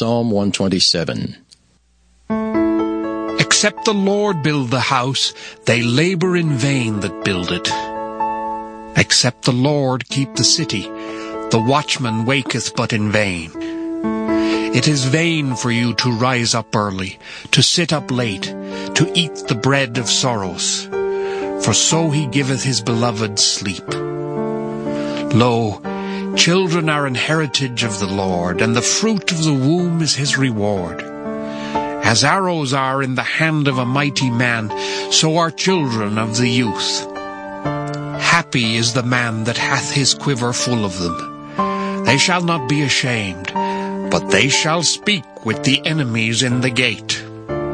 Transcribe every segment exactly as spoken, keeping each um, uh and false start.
Psalm one twenty-seven. Except the Lord build the house, they labor in vain that build it. Except the Lord keep the city, the watchman waketh but in vain. It is vain for you to rise up early, to sit up late, to eat the bread of sorrows. For so he giveth his beloved sleep. Lo, children are an heritage of the Lord, and the fruit of the womb is his reward. As arrows are in the hand of a mighty man, so are children of the youth. Happy is the man that hath his quiver full of them. They shall not be ashamed, but they shall speak with the enemies in the gate.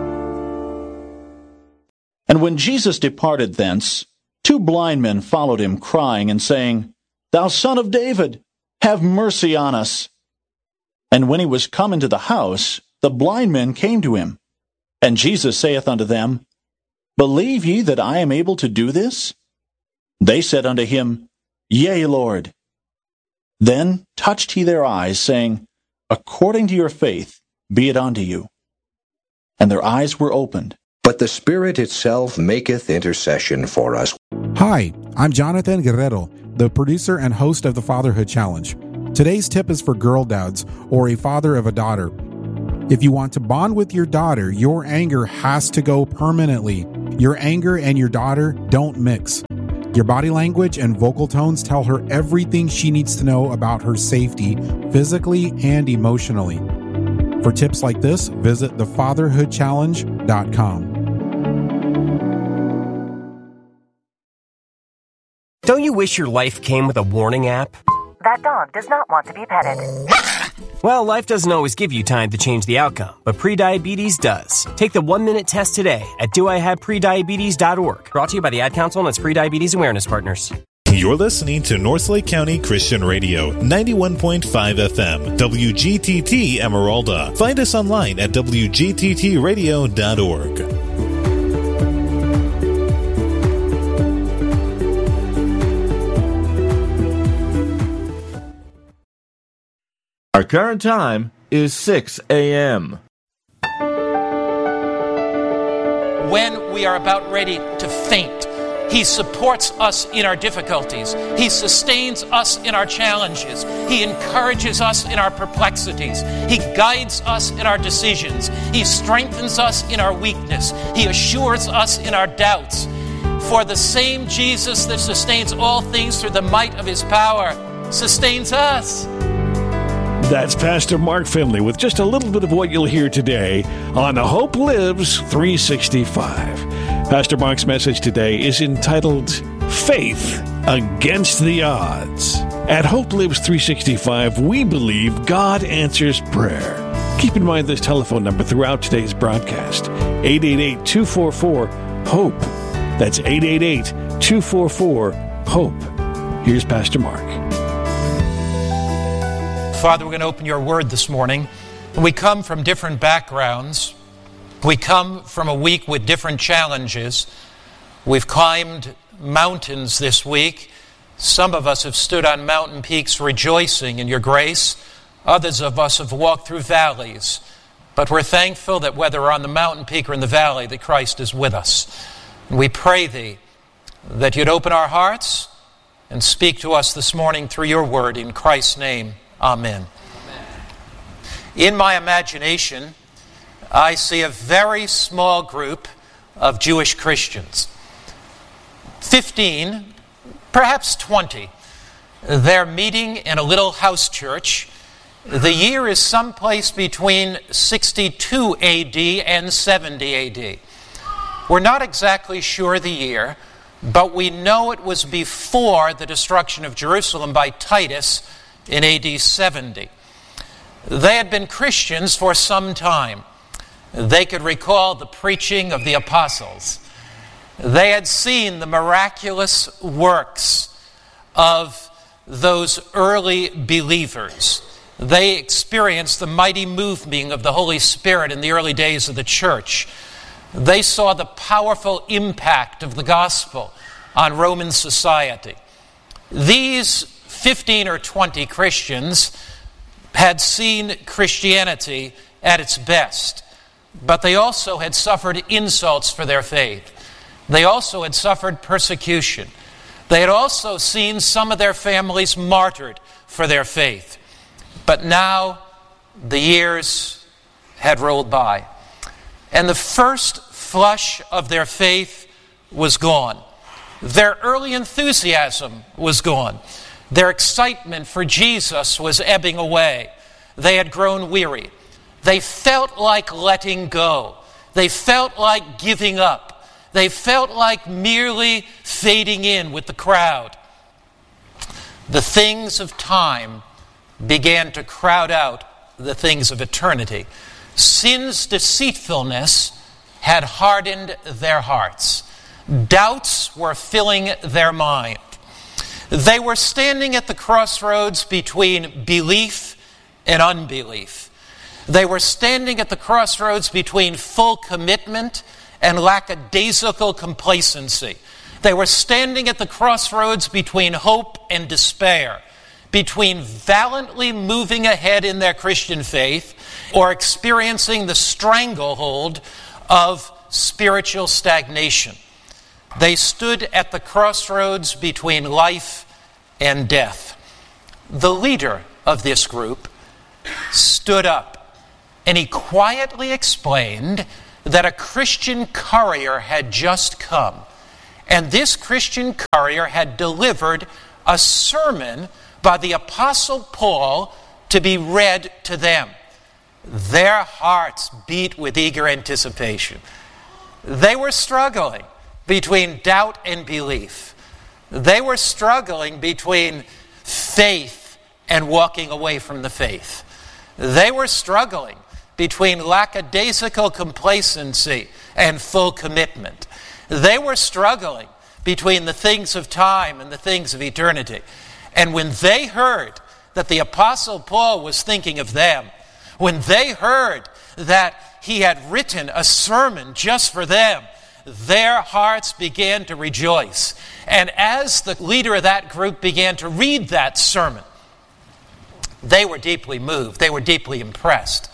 And when Jesus departed thence, two blind men followed him, crying and saying, Thou Son of David, have mercy on us. And when he was come into the house, the blind men came to him. And Jesus saith unto them, Believe ye that I am able to do this? They said unto him, Yea, Lord. Then touched he their eyes, saying, According to your faith be it unto you. And their eyes were opened. But the Spirit itself maketh intercession for us. Hi, I'm Jonathan Guerrero, the producer and host of the Fatherhood Challenge. Today's tip is for girl dads or a father of a daughter. If you want to bond with your daughter, your anger has to go permanently. Your anger and your daughter don't mix. Your body language and vocal tones tell her everything she needs to know about her safety, physically and emotionally. For tips like this, visit the fatherhood challenge dot com. Don't you wish your life came with a warning app? That dog does not want to be petted. Well, life doesn't always give you time to change the outcome, but prediabetes does. Take the one-minute test today at do I have prediabetes dot org. Brought to you by the Ad Council and its Prediabetes Awareness Partners. You're listening to Northlake County Christian Radio, ninety-one point five F M, W G T T Emeralda. Find us online at W G T T radio dot org. Our current time is six a.m. When we are about ready to faint, He supports us in our difficulties. He sustains us in our challenges. He encourages us in our perplexities. He guides us in our decisions. He strengthens us in our weakness. He assures us in our doubts. For the same Jesus that sustains all things through the might of His power sustains us. That's Pastor Mark Finley with just a little bit of what you'll hear today on Hope Lives three sixty-five. Pastor Mark's message today is entitled Faith Against the Odds. At Hope Lives three sixty-five, we believe God answers prayer. Keep in mind this telephone number throughout today's broadcast, eight eight eight, two four four, HOPE. That's eight eight eight, two four four, HOPE. Here's Pastor Mark. Father, we're going to open your word this morning. We come from different backgrounds. We come from a week with different challenges. We've climbed mountains this week. Some of us have stood on mountain peaks rejoicing in your grace. Others of us have walked through valleys. But we're thankful that whether we're on the mountain peak or in the valley, that Christ is with us. And we pray thee that you'd open our hearts and speak to us this morning through your word. In Christ's name, amen. Amen. In my imagination, I see a very small group of Jewish Christians. Fifteen, perhaps twenty. They're meeting in a little house church. The year is someplace between sixty-two A D and seventy A D. We're not exactly sure the year, but we know it was before the destruction of Jerusalem by Titus in A D seventy. They had been Christians for some time. They could recall the preaching of the apostles. They had seen the miraculous works of those early believers. They experienced the mighty moving of the Holy Spirit in the early days of the church. They saw the powerful impact of the gospel on Roman society. These fifteen or twenty Christians had seen Christianity at its best, but they also had suffered insults for their faith. They also had suffered persecution. They had also seen some of their families martyred for their faith. But now the years had rolled by, and the first flush of their faith was gone. Their early enthusiasm was gone. Their excitement for Jesus was ebbing away. They had grown weary. They felt like letting go. They felt like giving up. They felt like merely fading in with the crowd. The things of time began to crowd out the things of eternity. Sin's deceitfulness had hardened their hearts. Doubts were filling their mind. They were standing at the crossroads between belief and unbelief. They were standing at the crossroads between full commitment and lackadaisical complacency. They were standing at the crossroads between hope and despair, between valiantly moving ahead in their Christian faith or experiencing the stranglehold of spiritual stagnation. They stood at the crossroads between life and death. The leader of this group stood up, and he quietly explained that a Christian courier had just come, and this Christian courier had delivered a sermon by the Apostle Paul to be read to them. Their hearts beat with eager anticipation. They were struggling between doubt and belief. They were struggling between faith and walking away from the faith. They were struggling between lackadaisical complacency and full commitment. They were struggling between the things of time and the things of eternity. And when they heard that the Apostle Paul was thinking of them, when they heard that he had written a sermon just for them, their hearts began to rejoice. And as the leader of that group began to read that sermon, they were deeply moved. They were deeply impressed.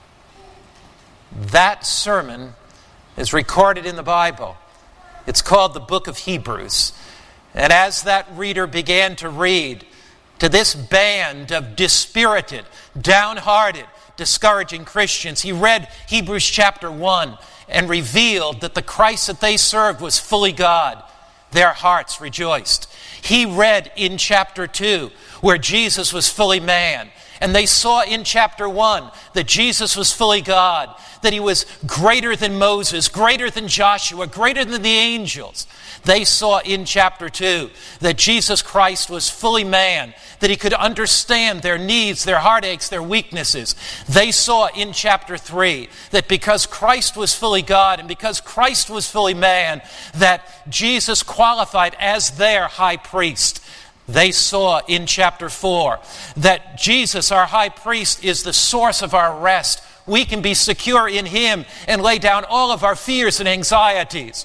That sermon is recorded in the Bible. It's called the Book of Hebrews. And as that reader began to read to this band of dispirited, downhearted, discouraging Christians, he read Hebrews chapter one and revealed that the Christ that they served was fully God. Their hearts rejoiced. He read in chapter two where Jesus was fully man. And they saw in chapter one that Jesus was fully God, that he was greater than Moses, greater than Joshua, greater than the angels. They saw in chapter two that Jesus Christ was fully man, that he could understand their needs, their heartaches, their weaknesses. They saw in chapter three that because Christ was fully God and because Christ was fully man, that Jesus qualified as their high priest. They saw in chapter four that Jesus, our high priest, is the source of our rest. We can be secure in him and lay down all of our fears and anxieties.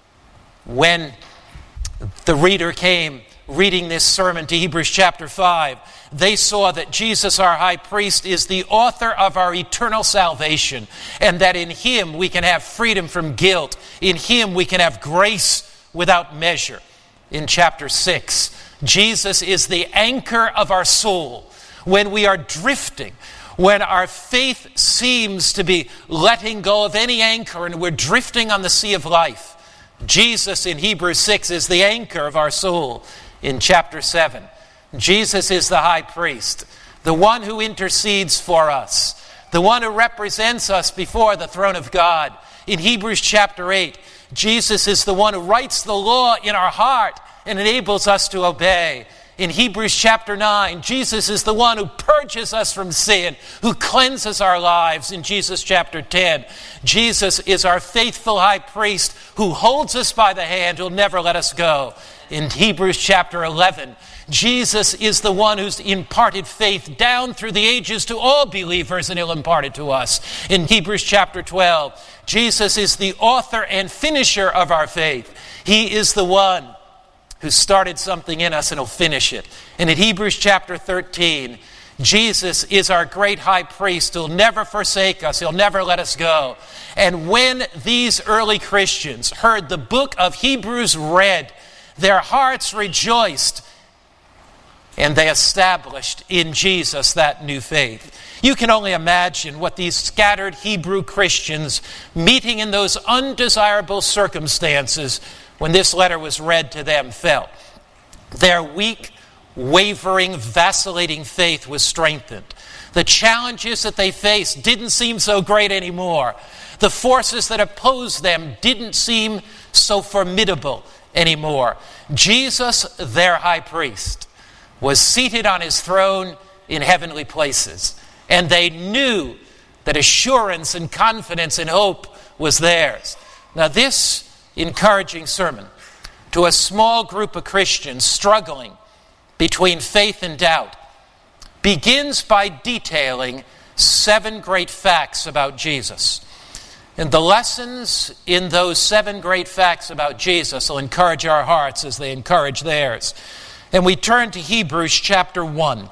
When the reader came reading this sermon to Hebrews chapter five, they saw that Jesus, our high priest, is the author of our eternal salvation, and that in him we can have freedom from guilt. In him we can have grace without measure. In chapter six, Jesus is the anchor of our soul. When we are drifting, when our faith seems to be letting go of any anchor and we're drifting on the sea of life, Jesus in Hebrews six is the anchor of our soul. In chapter seven, Jesus is the high priest, the one who intercedes for us, the one who represents us before the throne of God. In Hebrews chapter eight, Jesus is the one who writes the law in our heart and enables us to obey. In Hebrews chapter nine, Jesus is the one who purges us from sin, who cleanses our lives. In Jesus chapter ten, Jesus is our faithful high priest who holds us by the hand, who'll never let us go. In Hebrews chapter eleven, Jesus is the one who's imparted faith down through the ages to all believers, and he'll impart it to us. In Hebrews chapter twelve, Jesus is the author and finisher of our faith. He is the one who started something in us and will finish it. And in Hebrews chapter thirteen, Jesus is our great high priest who'll never forsake us. He'll never let us go. And when these early Christians heard the book of Hebrews read, their hearts rejoiced, and they established in Jesus that new faith. You can only imagine what these scattered Hebrew Christians meeting in those undesirable circumstances when this letter was read to them felt. Their weak, wavering, vacillating faith was strengthened. The challenges that they faced didn't seem so great anymore. The forces that opposed them didn't seem so formidable anymore. Jesus, their high priest, was seated on his throne in heavenly places, and they knew that assurance and confidence and hope was theirs. Now, this encouraging sermon to a small group of Christians struggling between faith and doubt begins by detailing seven great facts about Jesus. And the lessons in those seven great facts about Jesus will encourage our hearts as they encourage theirs. And we turn to Hebrews chapter one.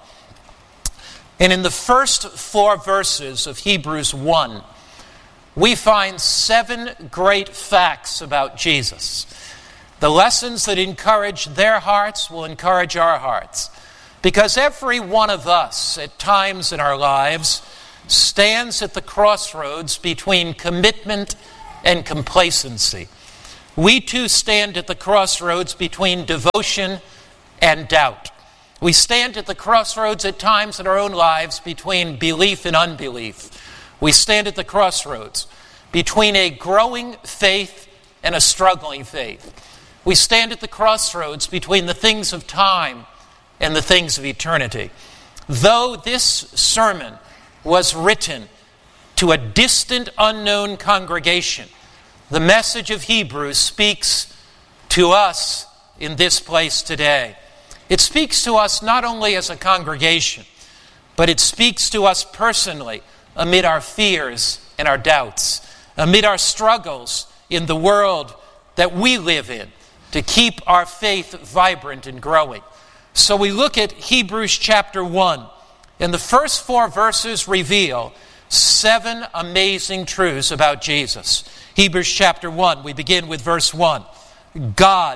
And in the first four verses of Hebrews one, we find seven great facts about Jesus. The lessons that encourage their hearts will encourage our hearts. Because every one of us, at times in our lives, stands at the crossroads between commitment and complacency. We too stand at the crossroads between devotion and doubt. We stand at the crossroads at times in our own lives between belief and unbelief. We stand at the crossroads between a growing faith and a struggling faith. We stand at the crossroads between the things of time and the things of eternity. Though this sermon was written to a distant, unknown congregation, the message of Hebrews speaks to us in this place today. It speaks to us not only as a congregation, but it speaks to us personally amid our fears and our doubts, amid our struggles in the world that we live in, to keep our faith vibrant and growing. So we look at Hebrews chapter one, and the first four verses reveal seven amazing truths about Jesus. Hebrews chapter one, we begin with verse one. God,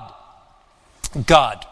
God.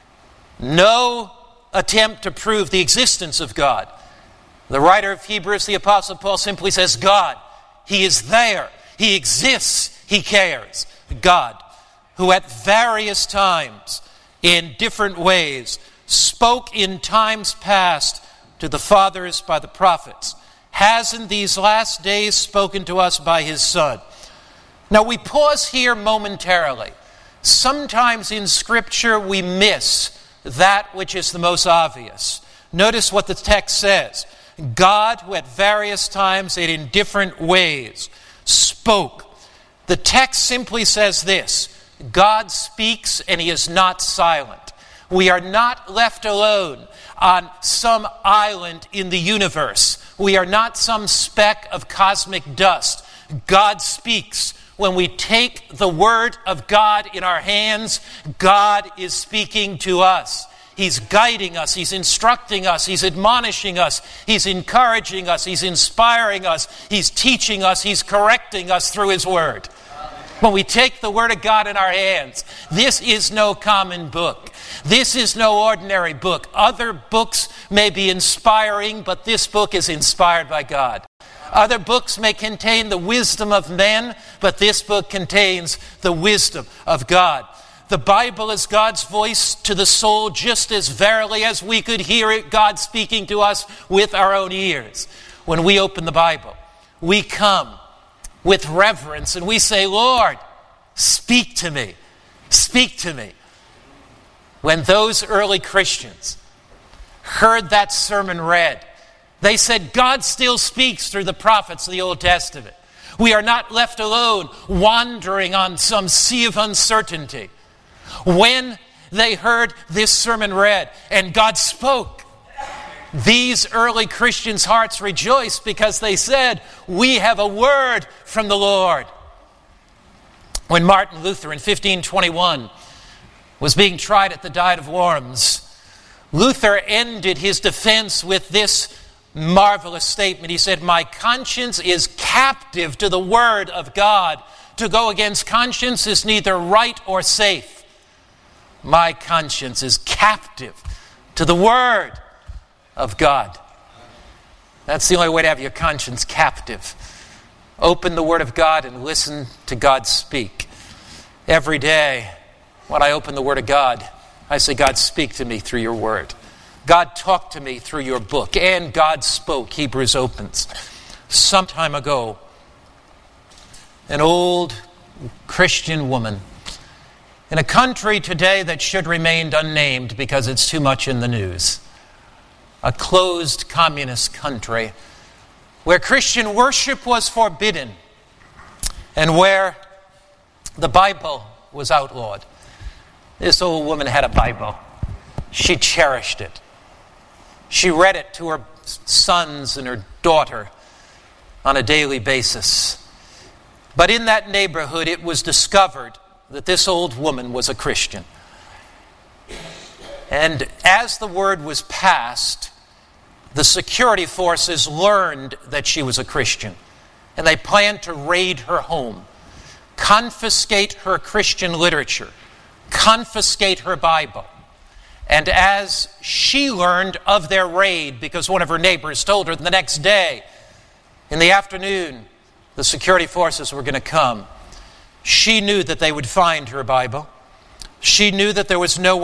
No attempt to prove the existence of God. The writer of Hebrews, the Apostle Paul, simply says, God. He is there. He exists. He cares. God, who at various times, in different ways, spoke in times past to the fathers by the prophets, has in these last days spoken to us by his Son. Now we pause here momentarily. Sometimes in Scripture we miss that which is the most obvious. Notice what the text says. God, who at various times and in different ways spoke. The text simply says this: God speaks and he is not silent. We are not left alone on some island in the universe. We are not some speck of cosmic dust. God speaks. When we take the Word of God in our hands, God is speaking to us. He's guiding us. He's instructing us. He's admonishing us. He's encouraging us. He's inspiring us. He's teaching us. He's correcting us through His Word. When we take the Word of God in our hands, this is no common book. This is no ordinary book. Other books may be inspiring, but this book is inspired by God. Other books may contain the wisdom of men, but this book contains the wisdom of God. The Bible is God's voice to the soul just as verily as we could hear it, God speaking to us with our own ears. When we open the Bible, we come with reverence and we say, Lord, speak to me, speak to me. When those early Christians heard that sermon read, they said, God still speaks through the prophets of the Old Testament. We are not left alone wandering on some sea of uncertainty. When they heard this sermon read and God spoke, these early Christians' hearts rejoiced because they said, we have a word from the Lord. When Martin Luther in fifteen twenty-one was being tried at the Diet of Worms, Luther ended his defense with this marvelous statement. He said, "My conscience is captive to the word of God. To go against conscience is neither right or safe. My conscience is captive to the word of God." That's the only way to have your conscience captive. Open the word of God and listen to God speak. Every day, when I open the word of God, I say, "God, speak to me through your word. God, talk to me through your book." And God spoke, Hebrews opens. Some time ago, an old Christian woman in a country today that should remain unnamed because it's too much in the news, a closed communist country where Christian worship was forbidden and where the Bible was outlawed. This old woman had a Bible. She cherished it. She read it to her sons and her daughter on a daily basis. But in that neighborhood, it was discovered that this old woman was a Christian. And as the word was passed, the security forces learned that she was a Christian. And they planned to raid her home, confiscate her Christian literature, confiscate her Bible. And as she learned of their raid, because one of her neighbors told her the next day, in the afternoon, the security forces were going to come, she knew that they would find her Bible. She knew that there was no